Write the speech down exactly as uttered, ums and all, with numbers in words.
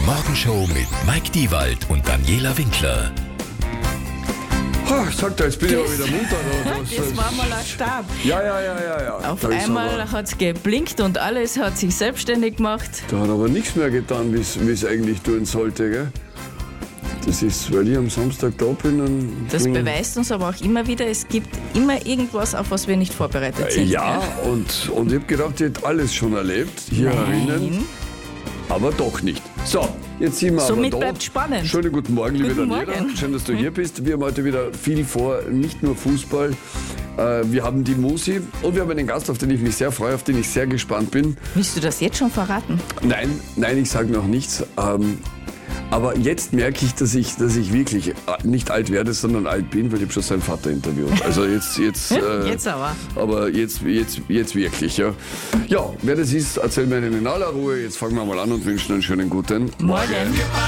Morgenshow mit Mike Diewald und Daniela Winkler. Oh, sagt er, jetzt bin ich aber wieder munter. Das war mal ein Stab. Ja, ja, ja, ja. ja. Auf Da ist einmal aber- hat es geblinkt und alles hat sich selbstständig gemacht. Da hat aber nichts mehr getan, wie es eigentlich tun sollte, gell? Das ist, weil ich am Samstag da bin. Und Das beweist uns aber auch immer wieder, es gibt immer irgendwas, auf was wir nicht vorbereitet sind. Ja, und, und ich habe gedacht, ich hätte alles schon erlebt, hier herinnen, aber doch nicht. So, jetzt sind wir Somit aber da. bleibt spannend. Schönen guten Morgen, liebe Guten Daniela. Morgen. Schön, dass du hier bist. Wir haben heute wieder viel vor, nicht nur Fußball. Äh, Wir haben die Musi und wir haben einen Gast, auf den ich mich sehr freue, auf den ich sehr gespannt bin. Willst du das jetzt schon verraten? Nein, nein, ich sage noch nichts. Ähm, aber jetzt merke ich, dass ich, dass ich wirklich nicht alt werde, sondern alt bin, weil ich habe schon seinen Vater interviewt. Also jetzt, jetzt, äh, Jetzt aber. aber jetzt, jetzt, jetzt wirklich, ja. Ja, wer das ist, erzähl mir in aller Ruhe. Jetzt fangen wir mal an und wünschen einen schönen guten Morgen.